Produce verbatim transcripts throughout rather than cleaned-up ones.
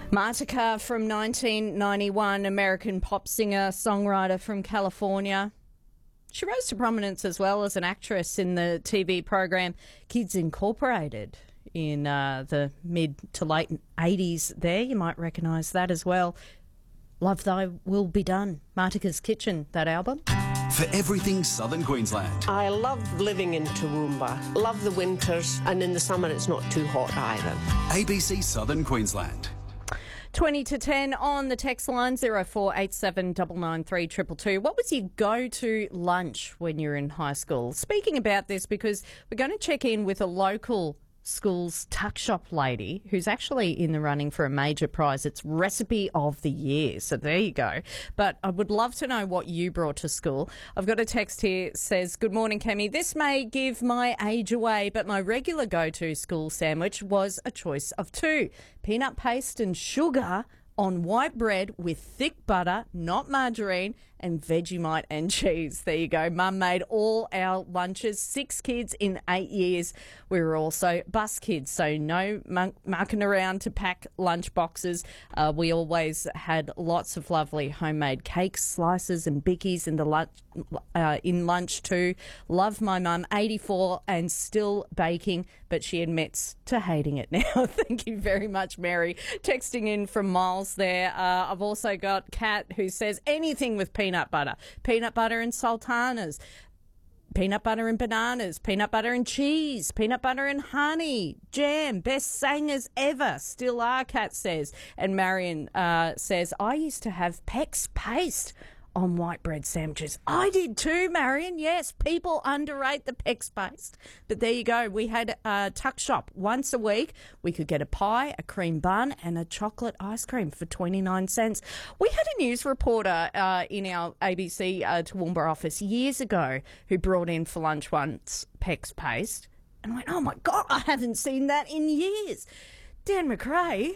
Martika from nineteen ninety-one, American pop singer, songwriter from California. She rose to prominence as well as an actress in the T V program Kids Incorporated in uh, the mid to late eighties there. You might recognise that as well. Love Thy Will Be Done. Martika's Kitchen, that album. For everything Southern Queensland. I love living in Toowoomba. Love the winters, and in the summer it's not too hot either. A B C Southern Queensland. twenty to ten on the text line, zero four eight seven nine nine three two two two. What was your go-to lunch when you were in high school? Speaking about this, because we're going to check in with a local school's tuck shop lady who's actually in the running for a major prize. It's Recipe of the Year. So there you go. But I would love to know what you brought to school. I've got a text here, says, "Good morning, Cami. This may give my age away, but my regular go-to school sandwich was a choice of two. Peanut paste and sugar on white bread with thick butter, not margarine, and Vegemite and cheese." There you go. Mum made all our lunches. Six kids in eight years. We were also bus kids, so no mon- mucking around to pack lunch boxes. Uh, we always had lots of lovely homemade cakes, slices and bickies in the lunch, uh, in lunch too. Love my mum, eighty-four and still baking, but she admits to hating it now. Thank you very much, Mary. Texting in from Miles there. Uh, I've also got Kat who says anything with peanut butter. Peanut butter and sultanas. Peanut butter and bananas, peanut butter and cheese, peanut butter and honey, jam, best singers ever. Still are, Kat says. And Marion uh, says, I used to have Pex paste on white bread sandwiches. I did too, Marion. Yes, people underrate the Pex paste. But there you go. We had a tuck shop once a week. We could get a pie, a cream bun and a chocolate ice cream for twenty-nine cents. We had a news reporter uh, in our A B C uh, Toowoomba office years ago who brought in for lunch once Pex paste and went, oh my God, I haven't seen that in years. Dan McRae.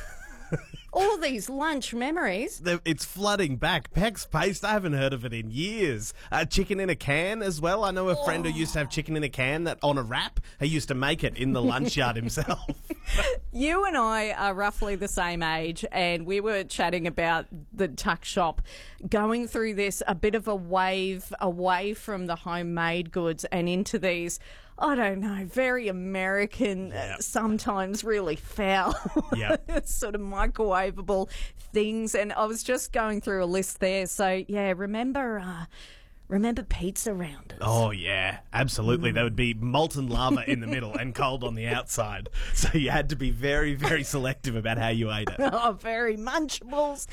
All these lunch memories. It's flooding back. Pex paste, I haven't heard of it in years. Uh, chicken in a can as well. I know a friend oh. who used to have chicken in a can that on a wrap. He used to make it in the lunch yard himself. You and I are roughly the same age, and we were chatting about the tuck shop, going through this, a bit of a wave away from the homemade goods and into these, I don't know, very American, yep. uh, sometimes really foul, yep. sort of microwavable things. And I was just going through a list there. So, yeah, remember... Uh, Remember pizza rounders? Oh, yeah, absolutely. Mm. There would be molten lava in the middle and cold on the outside. So you had to be very, very selective about how you ate it. Oh, very Munchables.